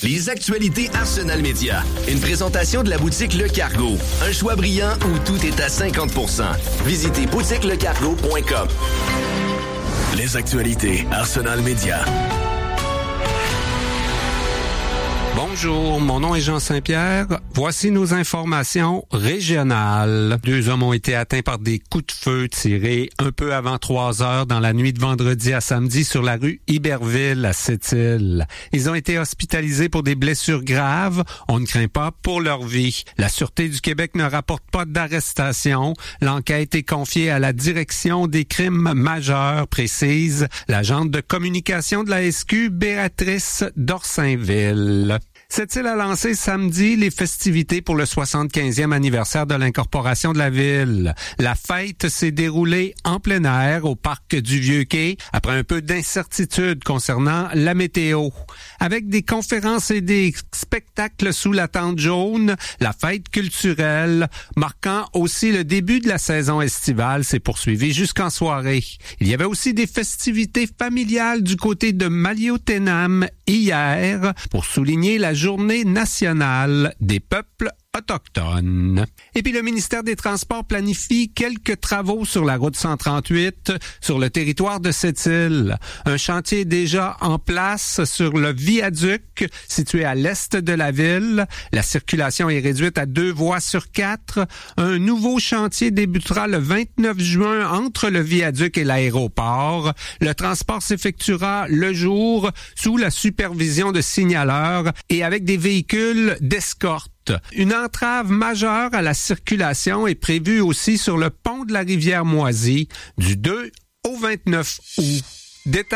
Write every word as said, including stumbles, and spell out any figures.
Les actualités Arsenal Média. Une présentation de la boutique Le Cargo. Un choix brillant où tout est à cinquante pour cent. Visitez boutique le cargo point com. Les actualités Arsenal Média. Bonjour, mon nom est Jean Saint-Pierre. Voici nos informations régionales. Deux hommes ont été atteints par des coups de feu tirés un peu avant trois heures dans la nuit de vendredi à samedi sur la rue Iberville à Sept-Îles. Ils ont été hospitalisés pour des blessures graves. On ne craint pas pour leur vie. La Sûreté du Québec ne rapporte pas d'arrestation. L'enquête est confiée à la Direction des crimes majeurs, précise l'agente de communication de la S Q, Béatrice Dorsainville. Sept-Îles a lancé samedi les festivités pour le soixante-quinzième anniversaire de l'incorporation de la ville. La fête s'est déroulée en plein air au parc du Vieux-Quai après un peu d'incertitude concernant la météo. Avec des conférences et des spectacles sous la tente jaune, la fête culturelle, marquant aussi le début de la saison estivale, s'est poursuivie jusqu'en soirée. Il y avait aussi des festivités familiales du côté de Maliotenam hier pour souligner la Journée nationale des peuples autochtones. Et puis le ministère des Transports planifie quelques travaux sur la route cent trente-huit sur le territoire de Sept-Îles. Un chantier est déjà en place sur le viaduc situé à l'est de la ville. La circulation est réduite à deux voies sur quatre. Un nouveau chantier débutera le vingt-neuf juin entre le viaduc et l'aéroport. Le transport s'effectuera le jour sous la supervision de signaleurs et avec des véhicules d'escorte. Une entrave majeure à la circulation est prévue aussi sur le pont de la rivière Moisy du deux au vingt-neuf août. Détail